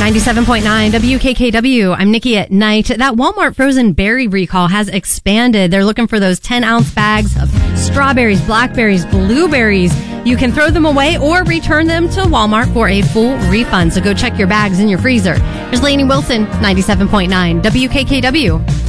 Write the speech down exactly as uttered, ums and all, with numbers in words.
ninety-seven point nine W K K W. I'm Nikki at night. That Walmart frozen berry recall has expanded. They're looking for those ten ounce bags of strawberries, blackberries, blueberries. You can throw them away or return them to Walmart for a full refund. So go check your bags in your freezer. There's Lainey Wilson, ninety-seven point nine W K K W.